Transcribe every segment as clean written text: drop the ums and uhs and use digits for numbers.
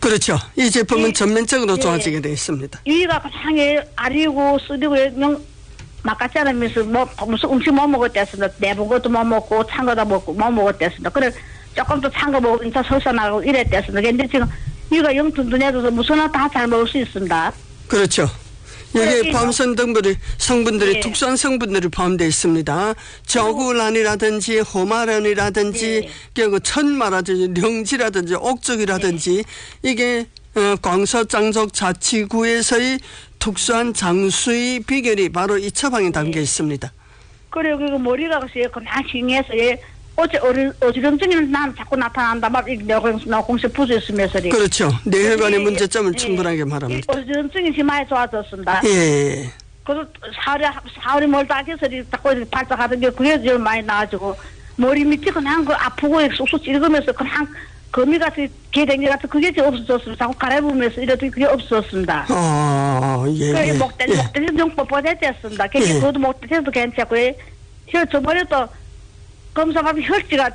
그렇죠. 이 제품은 전면적으로 좋아지게 되어 있습니다. 위가 그냥 아리고 쓰리고 막같지 않으면서 무슨 음식 못 먹었댔습니다. 내본 것도 못 먹고 찬 거도 먹고 못 먹었댔습니다. 그래 조금 더 찬 거 먹고 인사 설사나고 이랬댔습니다. 근데 지금 위가 영 든든해져서 무슨 하나 다 잘 먹을 수 있습니다. 그렇죠. 여기에 포함된 성분들이 특수한 성분들이 포함되어 있습니다. 저구란이라든지 호마란이라든지 그리고 천마라든지 령지라든지 옥적이라든지 이게 광서장족 자치구에서의 특수한 장수의 비결이 바로 이 처방에 담겨 있습니다. 그리고 그 머리가 그냥 싱해서 어제 어지럼증이 난 자꾸 나타난다 막 내가 공식 부수있으면서 그렇죠. 뇌혈관의 문제점을 충분하게 말합니다. 어지럼증이 심하게 좋아졌습니다. 예. 그래서 사흘이 멀다 해서 자꾸 발작하던 게 그게 제일 많이 나아지고 머리 밑이 그냥 그 아프고 쑥쑥 찌르면서 그냥 거미같이 개댕기 같은 그게 제일 없어졌습니다. 자꾸 갈아부으면서 이래도 그게 없어졌습니다. 예. 그래 목대리 좀 뻣뻣했댔습니다. 그것도 목대리도 괜찮고 저번에도 검사하면 혈지가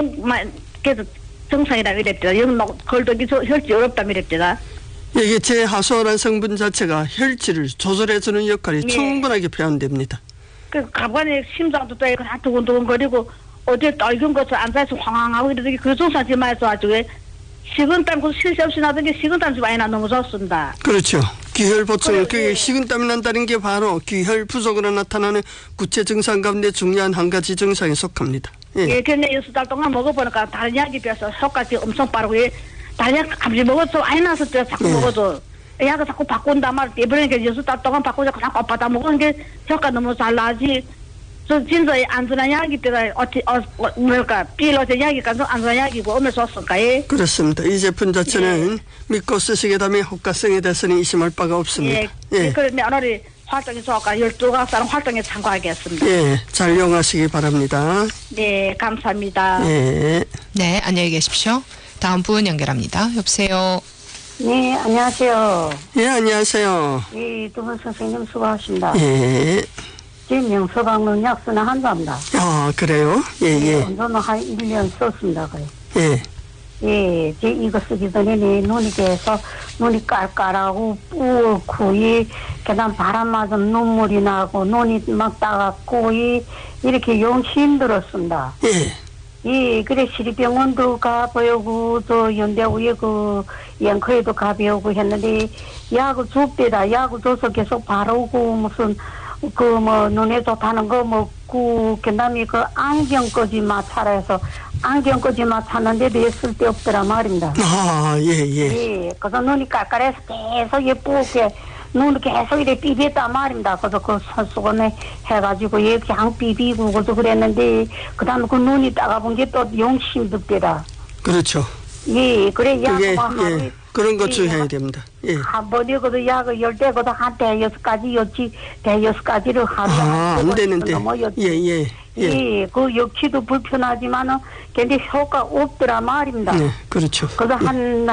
계속 정상이라고 이랬더라. 걸더기 혈지 어렵다고 이랬더라. 이게 제하수오란 성분 자체가 혈지를 조절해주는 역할이 충분하게 표현됩니다. 그 가관에 심장도 또 한 두근두근거리고 어딜 떨군 것을 앉아서 황황하고 이러더니 그 정상 지마에서 아주 식은땀 그 쉴 새 없이 나던 게 식은땀이 많이 나 너무 좋습니다. 그렇죠. 기혈 보충, 그게 식은땀이 난다는 게 바로 기혈 부족으로 나타나는 구체 증상 가운데 중요한 한 가지 증상에 속합니다. 근데 6달 동안 먹어보니까 다른 약에 비해서 효과가 엄청 빠르고 다른 약 아무리 먹어도 많이 났을 때 자꾸 먹어도 약을 자꾸 바꾼단 말이야. 이번에 6달 동안 바꾸자 그냥 엇받아 먹은 게 효과 너무 잘 나지. 저 진짜 안전한 약이 때가 뭐랄까 필요한 약이니까 안전한 약이고 오늘 좋습니까? 그렇습니다. 이 제품 자체는 믿고 쓰시게 되면 효과성에 대해서는 의심할 바가 없습니다. 그런데 오늘이 활동이 좋아가 12가사는 활동에 참고하겠습니다. 잘 이용하시기 바랍니다. 네, 감사합니다. 네, 안녕히 계십시오. 다음 분 연결합니다. 여보세요. 네, 안녕하세요. 안녕하세요. 두 분 선생님 수고하십니다. 지금 서방론 약수는 한답니다. 그래요? 저는 한 1년 썼습니다. 제 이거 쓰기 전에 눈이 계속 눈이 깔깔하고 뿌고 그다음 바람 맞으면 눈물이 나고 눈이 막 따갑고 이렇게 용 힘들었습니다. 그래 시립병원도 가보고 또 연대구에 그 연커에도 가보고 했는데 약을 줍대다 약을 줘서 계속 바르고 무슨 눈에 좋다는 거 먹고 그다음에 그 안경까지 마찰해서 안경까지 마찼는데도 쓸데없더라 말입니다. 그래서 눈이 깔깔해서 계속 예쁘게 눈을 계속 이렇게 비볐단 말입니다. 그래서 그 손수건에 해가지고 그냥 비비고 그래서 그랬는데 그다음에 그 눈이 따가본 게 또 용 힘들더라. 그렇죠. 그래 약만 그런 거 주의해야 됩니다. 한 번이거든 약을 10대거든 한 5-6가지 대여섯가지를 하루에 안 되는데. 그 역치도 불편하지만은 근데 효과 없더라 말입니다. 그렇죠. 그래서 한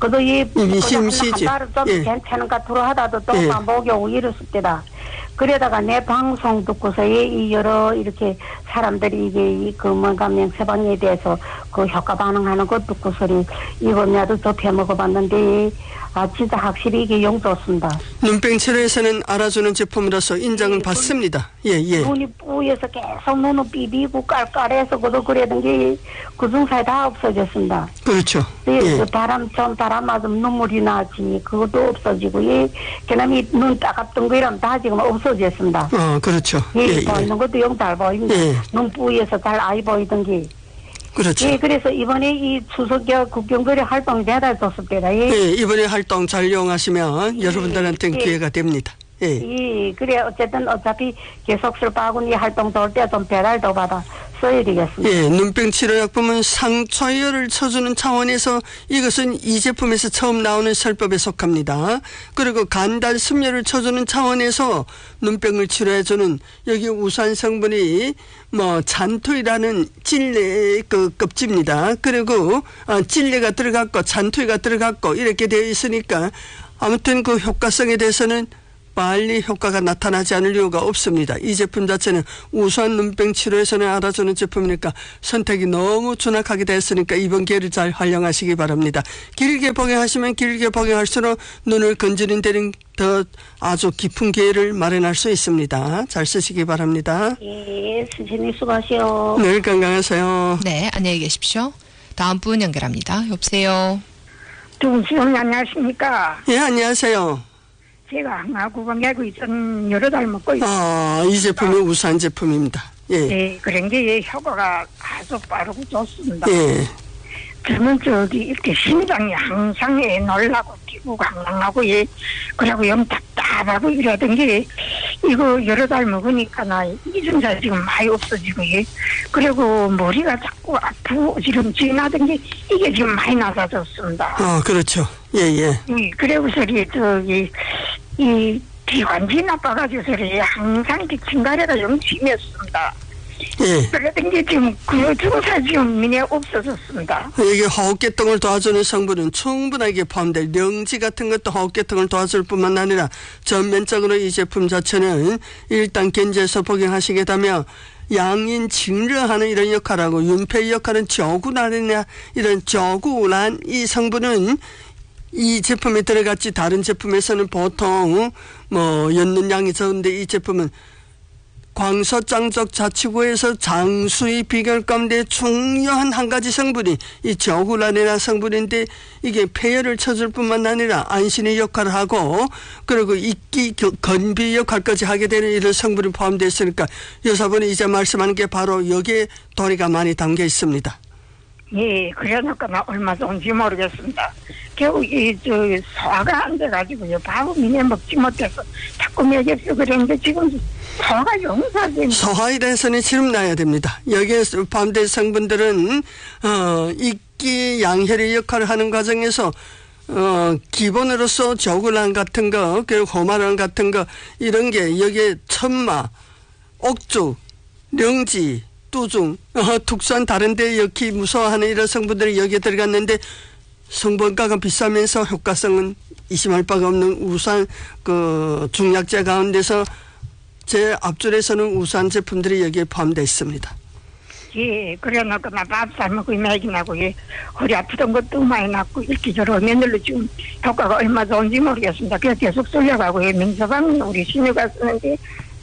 달을 좀 괜찮은 것 같으로 하다도 또 반복이 오고 이랬을 때다. 그러다가 내 방송 듣고서 이 여러 이렇게 사람들이 이게 그 뭔가 명세방에 대해서 그 효과 반응하는 것 듣고서 이거냐도 접해 먹어봤는데 진짜 확실히 이게 용 좋습니다. 눈병 치료에서는 알아주는 제품이라서 인정을 받습니다. 눈이 뿌여서 계속 눈을 비비고 깔깔해서 그러던 게 그 증상이 다 없어졌습니다. 그렇죠. 그 바람 맞으면 눈물이 나지 그것도 없어지고 그다음에 눈 따갑던 거 이러면 다 지금 없어졌습니다. 그렇죠. 보이는 것도 영 잘 보입니다. 눈 뿌여서 잘 아이 보이던 게. 그렇죠. 그래서 이번에 이 추석 국경거리 활동이 대단히 좋습니다. 이번에 활동 잘 이용하시면 여러분들한테는 기회가 됩니다. 그래 어쨌든 어차피 계속 슬퍼하고 이 활동 돌 때 좀 배달도 받아 써야 되겠습니다. 눈병 치료약품은 상처열을 쳐주는 차원에서 이것은 이 제품에서 처음 나오는 설법에 속합니다. 그리고 간달 숨열을 쳐주는 차원에서 눈병을 치료해주는 여기 우수한 성분이 잔토이라는 찔레 그 껍질입니다. 그리고 찔레가 들어갔고 잔토이가 들어갔고 이렇게 되어 있으니까 아무튼 그 효과성에 대해서는 빨리 효과가 나타나지 않을 이유가 없습니다. 이 제품 자체는 우수한 눈병 치료에서는 알아주는 제품이니까 선택이 너무 준악하게 됐으니까 이번 기회를 잘 활용하시기 바랍니다. 길게 복용하시면 길게 복용할수록 눈을 건드린다는 더 아주 깊은 기회를 마련할 수 있습니다. 잘 쓰시기 바랍니다. 예, 선생님 수고하세요. 늘 건강하세요. 네, 안녕히 계십시오. 다음 분 연결합니다. 여보세요. 두분수님 안녕하십니까? 예, 안녕하세요. 제가 항하구강 약을 있던 여러 달 먹고 있어요. 이 제품이 우수한 제품입니다. 예. 예, 그런 게 효과가 아주 빠르고 좋습니다. 예. 저는 이렇게 심장이 항상 놀라고 뛰고 강랑하고 그러고 영 답답하고 이러던 게 이거 여러 달 먹으니까 나 이 증상 지금 많이 없어지고 그리고 머리가 자꾸 아프고 어지럼증이 나던 게 이게 지금 많이 나아졌습니다. 그렇죠. 예. 그래서 이 기관지 나빠가지고 항상 기침가래가 영 심했습니다. 예. 그러던 게 지금 그 증상 지금 미네 없어졌습니다. 이게 호흡계통을 도와주는 성분은 충분하게 포함될 령지 같은 것도 호흡계통을 도와줄 뿐만 아니라 전면적으로 이 제품 자체는 일단 견제해서 복용하시게 되면 양인 징르하는 이런 역할하고 윤폐 역할은 저구란이나 이런 저구란 이 성분은 이 제품에 들어갔지 다른 제품에서는 보통 였는 양이 적은데 이 제품은 광서장적 자치구에서 장수의 비결 가운데 중요한 한 가지 성분이 이 저구란이라는 성분인데 이게 폐혈을 쳐줄 뿐만 아니라 안신의 역할을 하고 그리고 입기 건비 역할까지 하게 되는 이런 성분이 포함되어 있으니까 여사분이 이제 말씀하는 게 바로 여기에 도리가 많이 담겨 있습니다. 예, 그래놓고 나 얼마 좋은지 모르겠습니다. 결국 소화가 안 돼가지고요. 밥을 미네 먹지 못해서 자꾸 먹였어 그랬는데 지금 소화가 용사됩니다. 소화에 대해서는 지름 나야 됩니다. 여기에 포함된 성분들은 입기 양혈의 역할을 하는 과정에서 기본으로서 저구란 같은 거 그리고 호마란 같은 거 이런 게 여기에 천마, 옥주, 령지, 뚜중, 특수한 다른데 역히 무서워하는 이런 성분들이 여기에 들어갔는데 성분가가 비싸면서 효과성은 의심할 바가 없는 우수한 중약제 가운데서 제 앞줄에서는 우수한 제품들이 여기에 포함되어 있습니다. 예, 그래놓고 나 밥 삶고 먹이나고 허리 아프던 것도 많이 났고 이렇게 저러 맨날로 지금 효과가 얼마 좋은지 모르겠습니다. 그래서 계속 쏠려가고 민서방 우리 신유가 쓰는데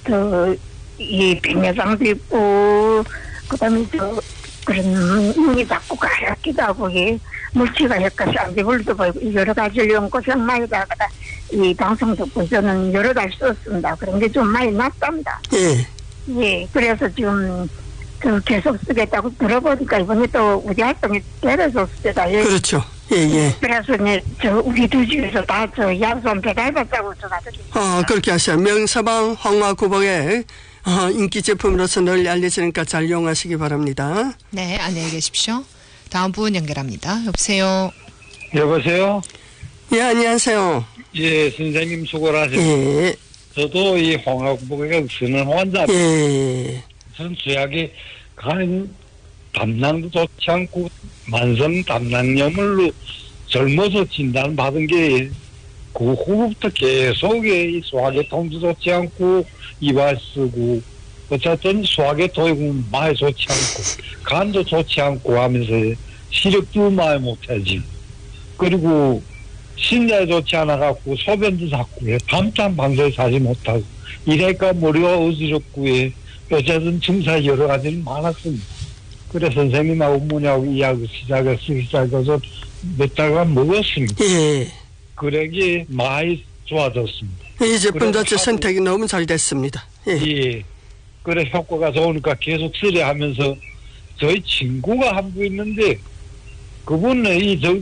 이 백내장도 있고 그다음에 그런 눈이 자꾸 가렵기도 하고 물치가 여기까지 안 되불도 보이고 여러 가지를 연고생 많이 다가다 이 방송 듣고 저는 여러 달 썼습니다. 그런 게 좀 많이 났답니다. 예, 그래서 지금 계속 쓰겠다고 들어보니까 이번에 또 우리 활동이 때려서 쓰다. 그렇죠. 예. 그래서 우리 두 집에서 다 약 좀 배달받자고 전화드립니다. 그렇게 하세요. 명사방 황화구복의 인기 제품으로서 널리 알려지니까 잘 이용하시기 바랍니다. 네, 안녕히 계십시오. 다음 분 연결합니다. 여보세요. 여보세요? 예, 안녕하세요. 예, 선생님 수고를 하세요. 예. 저도 이 홍학복에 쓰는 환자입니다. 예. 전 수약이 간 담낭도 좋지 않고 만성 담낭염으로 젊어서 진단받은 게 그 후부터 계속 이 소화계통도 좋지 않고 이발 쓰고 어쨌든 소화계통이 많이 좋지 않고 간도 좋지 않고 하면서 시력도 많이 못하지. 그리고 신장이 좋지 않아갖고 소변도 자꾸 해. 밤잠 방송에 자지 못하고 이래니까 머리가 어지럽고 어쨌든 증상이 여러 가지는 많았습니다. 그래서 선생님하고 문하고 이야기 시작해서 몇 달간 먹었습니다. 예. 그러기 많이 좋아졌습니다. 이 제품 자체 선택이 너무 잘 됐습니다. 예. 그래 효과가 좋으니까 계속 쓰려 하면서 저희 친구가 한 분 있는데 그분은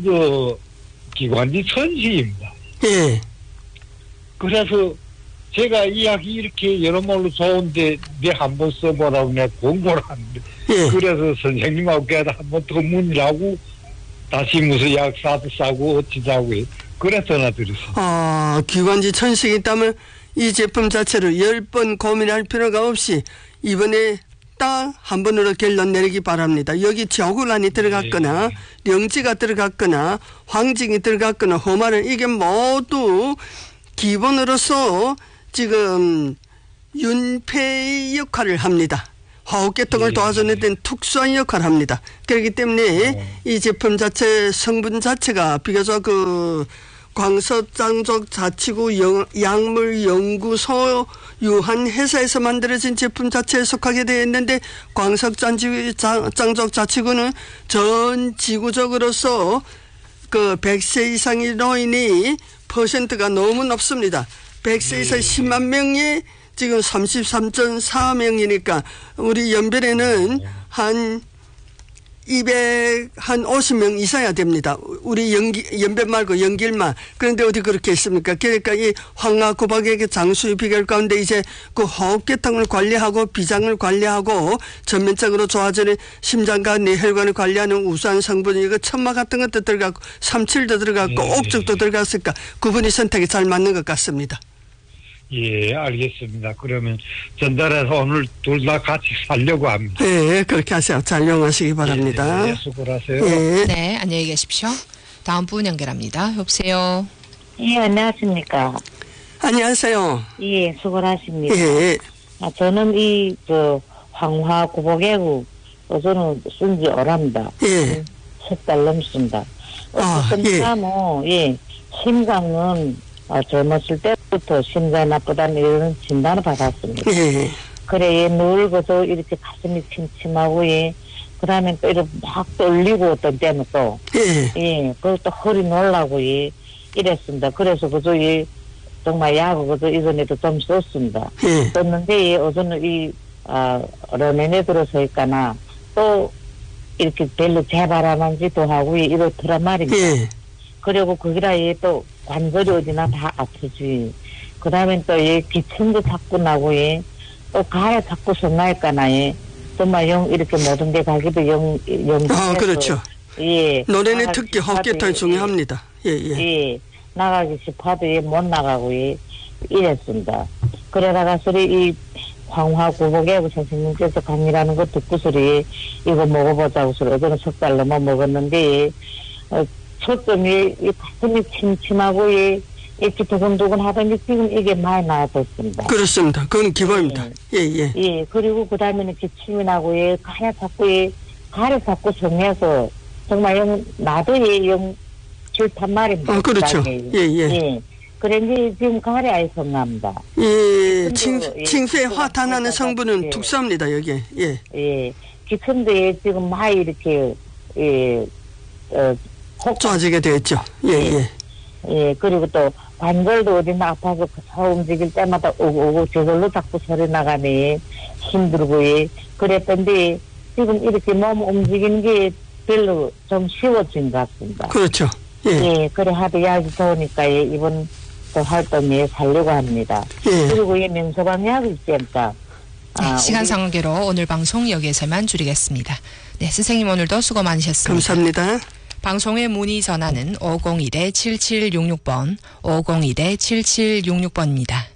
기관지 천식입니다. 예. 그래서 제가 이야기 이렇게 여러모로 좋은데 내 한번 써보라고 내가 공부를 하는데 예. 그래서 선생님하고 한번 더 문의하고 다시 무슨 약 싸고 어찌자고 그래 전화드렸어요. 기관지 천식이 있다면 이 제품 자체를 10번 고민할 필요가 없이 이번에 딱 한 번으로 결론 내리기 바랍니다. 여기 저구란이 들어갔거나 령지가 들어갔거나 황증이 들어갔거나 호마를 이게 모두 기본으로서 지금 윤폐 역할을 합니다. 호흡계통을 도와주는 데는 특수한 역할을 합니다. 그렇기 때문에 이 제품 자체 성분 자체가 비교적 광석장족-자치구 약물연구소 유한회사에서 만들어진 제품 자체에 속하게 되어 있는데, 광석장족-자치구는 전 지구적으로서 100세 이상의 노인이 퍼센트가 너무 높습니다. 100세 이상 10만 명이 지금 33.4명이니까 우리 연변에는 한 250명 이상야 됩니다. 우리 연변 말고 연길만. 그런데 어디 그렇게 있습니까? 그러니까 이 황화구박의 장수의 비결 가운데 이제 그 호흡계통을 관리하고 비장을 관리하고 전면적으로 좋아지는 심장과 뇌혈관을 관리하는 우수한 성분이 이거 천마 같은 것도 들어가고 삼칠도 들어가고 옥죽도 들어갔으니까 그분이 선택이 잘 맞는 것 같습니다. 예, 알겠습니다. 그러면 전달해서 오늘 둘 다 같이 살려고 합니다. 네, 그렇게 하세요. 잘 이용하시기 바랍니다. 예, 수고를 하세요. 예. 네, 안녕히 계십시오. 다음 분 연결합니다. 여보세요. 예, 안녕하십니까. 안녕하세요. 예, 수고를 하십니다. 예. 저는 황화 구복애국, 저는 쓴지 오랍니다. 예. 10달 넘습니다. 예. 예, 심장은 젊었을 때부터 심장이 나쁘다는 이런 진단을 받았습니다. 예. 그래, 늘 그저 이렇게 가슴이 침침하고, 그 다음에 또 이렇게 막 떨리고 어떤 때는 또, 그리고 또 허리 놀라고, 이랬습니다. 그래서 그저 정말 약을 그저 이전에도 좀 썼습니다. 썼는데, 어제는 러면에 들어서니까나 또 이렇게 별로 재발하는지도 하고, 이렇더란 말입니다. 그리고 거기다 또 관절이 어디나 다 아프지. 그 다음에 또 기침도 자꾸 나고, 또 가에 자꾸 성나니까나, 정말 이렇게 모든 데 가기도 그렇죠. 예. 노래는 특히 호흡계통이 중요합니다. 예. 나가기 싶어도 못 나가고, 이랬습니다. 그러다가 소리 황화구복애국 선생님께서 강의라는 거 듣고 소리 이거 먹어보자고 소리 어제는 10달 넘어 먹었는데, 초점이 가슴이 침침하고 이렇게 두근두근 하더니 지금 이게 많이 나아졌습니다. 그렇습니다. 그건 기본입니다. 예. 그리고 그 다음에는 기침이 나고 가래 자꾸 성해서 정말 나도 싫단 말입니다. 그렇죠. 예. 그런데 지금 가래 아예 성납니다. 예. 칭수에 화탄하는 성분은 특수합니다. 여기에. 예. 기침도 지금 많이 이렇게 좋아지게 됐죠. 예. 그리고 또 관절도 어디나 아파서 움직일 때마다 오고 저절로 자꾸 소리 나가네. 힘들고 그랬던데 지금 이렇게 몸 움직이는 게 별로 좀 쉬워진 것 같습니다. 그렇죠. 그래 하도 약이 좋으니까 이번 또 활동에 살려고 합니다. 그리고 명소방 약이 있습니다. 시간 상관계로 오늘 방송 여기에서만 줄이겠습니다. 네, 선생님 오늘도 수고 많으셨습니다. 감사합니다. 방송의 문의 전화는 501-7766번, 501-7766번입니다.